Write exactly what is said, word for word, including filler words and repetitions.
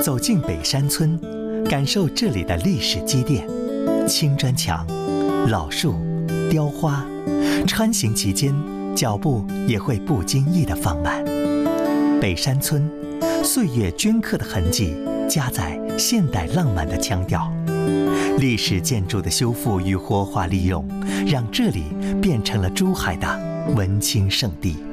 走进北山村，感受这里的历史积淀。青砖墙、老树、雕花，穿行其间，脚步也会不经意地放慢。北山村，岁月镌刻的痕迹加在现代浪漫的腔调。历史建筑的修复与活化利用，让这里变成了珠海的文青圣地。